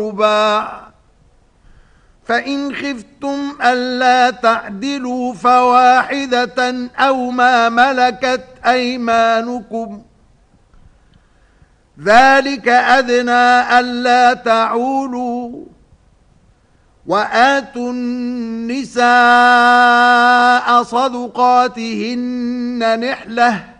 رباع فإن خفتم ألا تعدلوا فواحدة أو ما ملكت أيمانكم ذلك أدنى ألا تعولوا وآتوا النساء صدقاتهن نحلةً